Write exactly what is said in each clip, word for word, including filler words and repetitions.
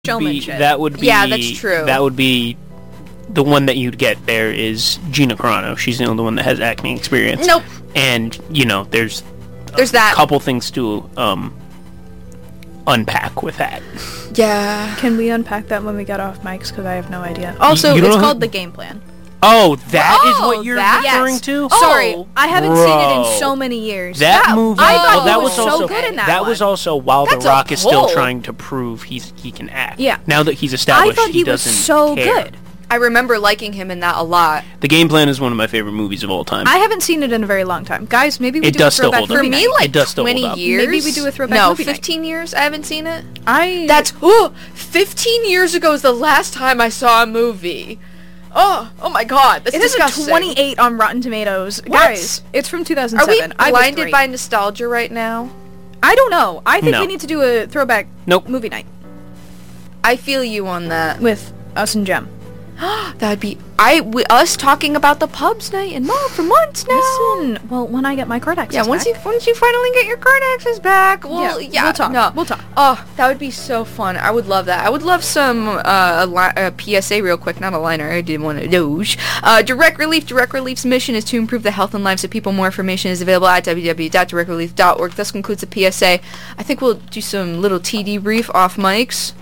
showmanship. That would be. Yeah, that's true. That would be the one that you'd get there is Gina Carano. She's the only one that has acting experience. Nope. And, you know, there's There's a that. couple things to um, unpack with that. Yeah. Can we unpack that when we get off mics? Because I have no idea. Also, you don't it's know called who- The Game Plan. Oh, that is Oh, what you're that? referring Yes. to? Sorry, Oh, I haven't seen it in bro. so many years. That Yeah, movie. I thought oh, that he was, was also so good in that. that one. was also while That's The a Rock is still pull. trying to prove he's he can act. Yeah. Now that he's I established, thought he, was doesn't so care. good. I remember liking him in that a lot. The Game Plan is one of my favorite movies of all time. I haven't seen it in a very long time, guys. Maybe we It do does a still throwback hold up. For movie me, night. like It does still hold twenty up. years. Maybe we do a throwback No, movie night. fifteen years. I haven't seen it. I That's oh, fifteen years ago is the last time I saw a movie. Oh, oh my God, that's it is a disgusting. twenty-eight on Rotten Tomatoes, What? guys. It's from two thousand Are we seven. I was blinded three. by nostalgia right now? I don't know. I think No. we need to do a throwback Nope. movie night I feel you on that. with us and Jem. That'd be I we, us talking about the pubs night and mom for months now. Listen, well, when I get my card access Yeah, once back. you once you finally get your card access back, well, Yeah, yeah, we'll talk. No. We'll talk. Oh, that would be so fun. I would love that. I would love some uh, a, li- a P S A real quick, not a liner. I did one of those. Uh, Direct Relief. Direct Relief's mission is to improve the health and lives of people. More information is available at w w w dot direct relief dot org. This concludes the P S A. I think we'll do some little T D brief off mics.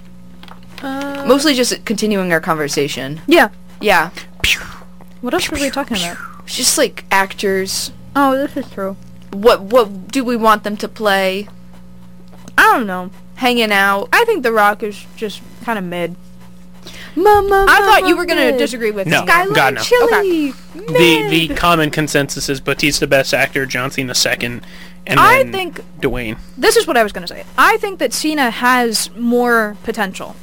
Uh, Mostly just continuing our conversation. yeah. Yeah, What else were we talking about? just like actors. Oh, this is true. What what do we want them to play? I don't know. Hanging out. I think The Rock is just kind of mid. Mama, I thought you were going to disagree with No. me. Skyline God, no. Chili. the the common consensus is Batista best actor, John Cena second, and I then think Dwayne. this is what I was going to say. I think that Cena has more potential.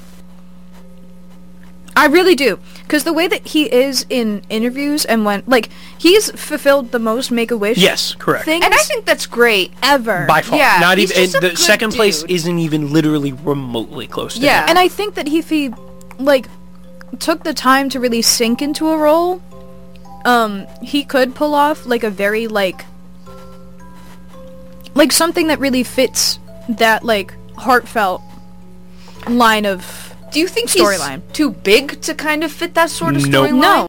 I really do. Because the way that he is in interviews and when, like, he's fulfilled the most Make-A-Wish Yes, correct. things And I think that's great. ever. By far, Yeah, not he's even just a the good second place dude. isn't even literally remotely close to Yeah. him. And I think that if he, like, took the time to really sink into a role, um, he could pull off, like, a very, like, like, something that really fits that, like, heartfelt line of... Do you think Storyline. he's too big to kind of fit that sort of Nope. storyline?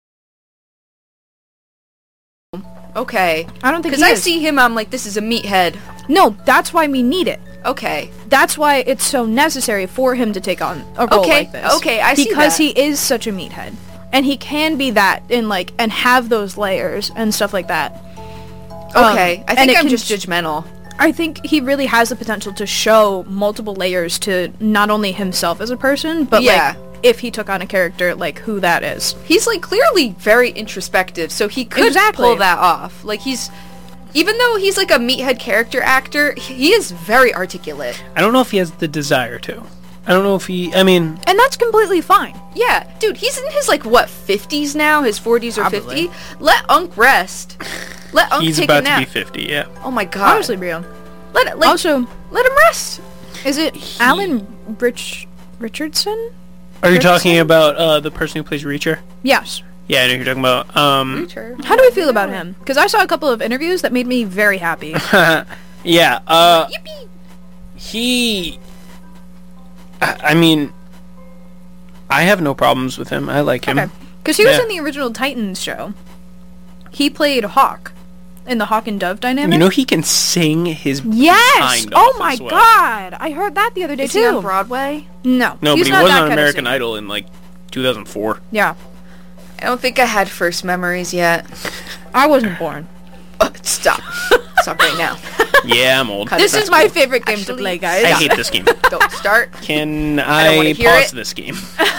Okay. I don't think Because he I is. see him, I'm like, this is a meathead. No, that's why we need it. Okay. That's why it's so necessary for him to take on a role Okay, like this. okay, I see Because that. he is such a meathead. And he can be that in, like, and have those layers and stuff like that. Um, Okay. I and think it I'm can just sh- judgmental. I think he really has the potential to show multiple layers to not only himself as a person, but Yeah. like if he took on a character, like who that is. He's, like, clearly very introspective, so he could Exactly. pull that off. Like, he's... Even though he's, like, a meathead character actor, he is very articulate. I don't know if he has the desire to. I don't know if he. I mean, And that's completely fine. Yeah, dude, he's in his, like, what, fifties now? His forties or Probably. fifty? Let Unc rest. Let Unc he's take about a nap. to be fifty. Yeah. Oh my god. Honestly, Brian. Let it, like, Also, let him rest. is it Alan Rich Richardson? Are you Richardson? talking about uh, the person who plays Reacher? Yes. Yeah, I know who you're talking about. Um, How do we feel about him? Because I saw a couple of interviews that made me very happy. yeah. Uh, Yippee. he. I, I mean, I have no problems with him. I like him. Okay. Because he was Yeah. in the original Titans show. He played Hawk in the Hawk and Dove dynamic. You know he can sing his yes! behind Oh off my as well. god! I heard that the other day Is too. he on Broadway? No. No, he's but he not was that on kind of American singer. Idol in like two thousand four. Yeah. I don't think I had first memories yet. I wasn't born. Uh, stop. Stop right now. Yeah, I'm old. Cut This it. is my favorite game to Actually, play, guys. I hate this game. Don't start. Can don't I, wanna hear pause it. this game?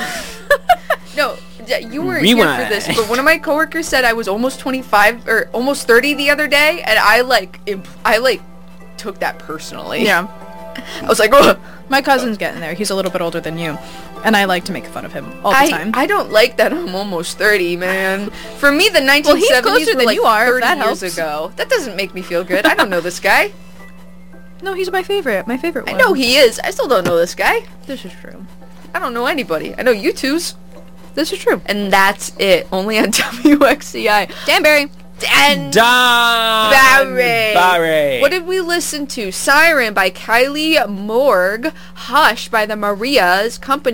No, d- you weren't here for Rewind. this, but one of my coworkers said I was almost twenty-five or almost thirty the other day, and I like, imp- I like, took that personally. Yeah. I was like, ugh. My cousin's getting there. He's a little bit older than you. And I like to make fun of him all the I, time. I don't like that I'm almost thirty, man. For me, the Well, nineteen he's seventies closer were than like you are, if thirty that years helps. ago. That doesn't make me feel good. I don't know this guy. No, he's my favorite. My favorite I one. know he is. I still don't know this guy. This is true. I don't know anybody. I know you twos. This is true. And that's it. Only on W X C I. Danbury. Dan Don Barry. Barry. What did we listen to? Siren by Kylie Morgue. Hush by the Marias. Company